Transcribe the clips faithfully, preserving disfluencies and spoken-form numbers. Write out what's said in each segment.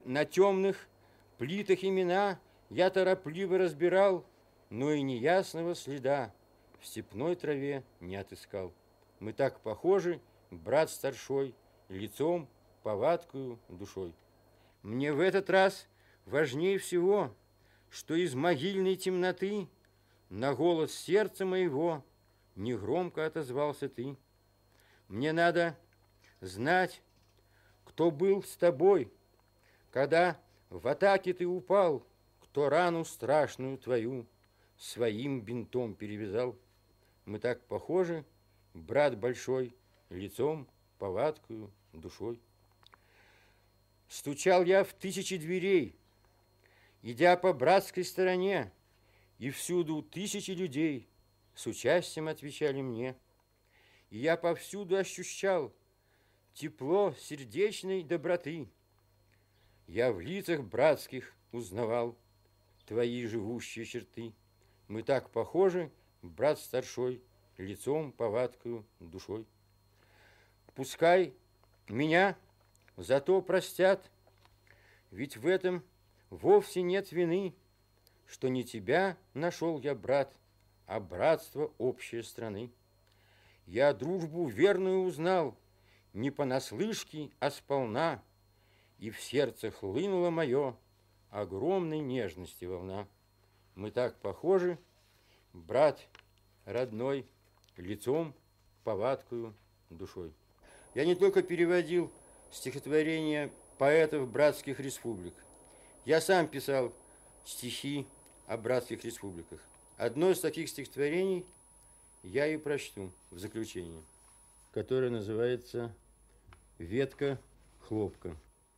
На темных плитах имена я торопливо разбирал, но и неясного следа в степной траве не отыскал. Мы так похожи, брат старшой, лицом, повадкою, душой. Мне в этот раз важнее всего, что из могильной темноты на голос сердца моего негромко отозвался ты. Мне надо знать, кто был с тобой, когда в атаке ты упал, кто рану страшную твою своим бинтом перевязал. Мы так похожи, брат большой, лицом, повадкою, душой. Стучал я в тысячи дверей, идя по братской стороне, и всюду тысячи людей с участием отвечали мне. И я повсюду ощущал тепло сердечной доброты. Я в лицах братских узнавал твои живущие черты. Мы так похожи, брат старшой, лицом, повадкою, душой. Пускай меня зато простят, ведь в этом вовсе нет вины, что не тебя нашел я, брат, а братство общей страны. Я дружбу верную узнал не понаслышке, а сполна, и в сердце хлынуло мое огромной нежности волна. Мы так похожи, брат родной, лицом, повадкою, душой. Я не только переводил стихотворения поэтов братских республик. Я сам писал стихи о братских республиках. Одно из таких стихотворений я и прочту в заключение, которое называется «Ветка хлопка».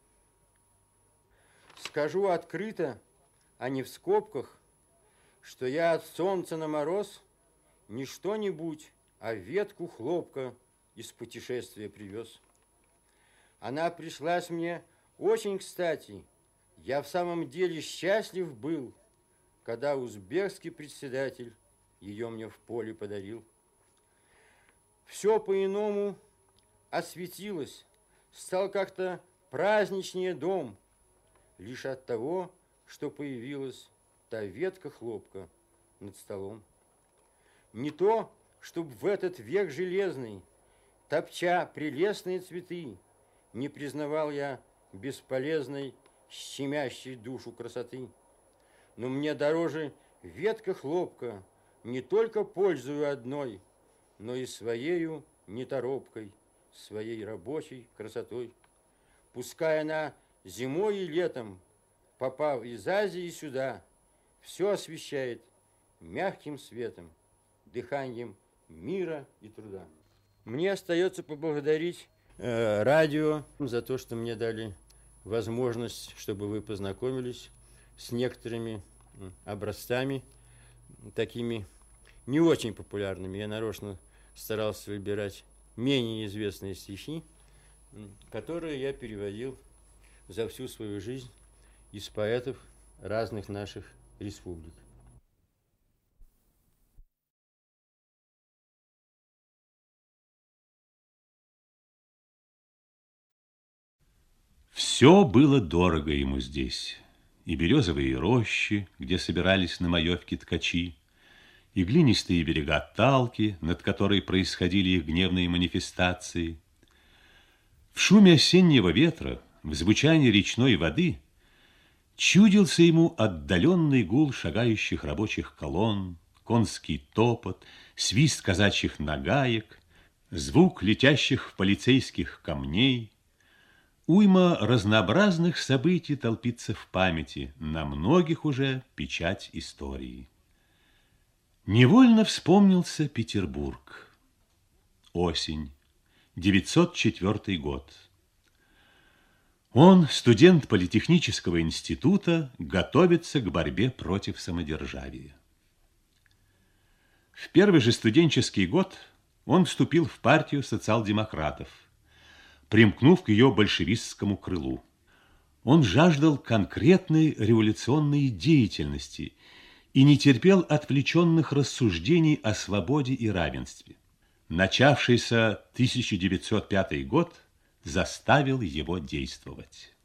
Скажу открыто, а не в скобках, что я от солнца на мороз не что-нибудь, а ветку хлопка из путешествия привез. Она пришлась мне очень кстати. Я в самом деле счастлив был, когда узбекский председатель ее мне в поле подарил. Все по-иному осветилось, стал как-то праздничнее дом, лишь от того, что появилась та ветка хлопка над столом. Не то, чтоб в этот век железный, топча прелестные цветы, не признавал я бесполезной, щемящей душу красоты. Но мне дороже ветка хлопка не только пользую одной, но и своею неторопкой, своей рабочей красотой. Пускай она зимой и летом, попав из Азии сюда, все освещает мягким светом, дыханием мира и труда. Мне остается поблагодарить э, радио за то, что мне дали возможность, чтобы вы познакомились с некоторыми образцами, такими не очень популярными. Я нарочно старался выбирать менее известные стихи, которые я переводил за всю свою жизнь из поэтов разных наших республик. Все было дорого ему здесь. И березовые рощи, где собирались на маевке ткачи, и глинистые берега Талки, над которой происходили их гневные манифестации. В шуме осеннего ветра, в звучании речной воды чудился ему отдаленный гул шагающих рабочих колонн, конский топот, свист казачьих нагаек, звук летящих в полицейских камней. Уйма разнообразных событий толпится в памяти, на многих уже печать истории. Невольно вспомнился Петербург. Осень, девятьсот четвёртый год. Он, студент политехнического института, готовится к борьбе против самодержавия. В первый же студенческий год он вступил в партию социал-демократов, примкнув к ее большевистскому крылу. Он жаждал конкретной революционной деятельности и не терпел отвлеченных рассуждений о свободе и равенстве. Начавшийся тысяча девятьсот пятый год заставил его действовать.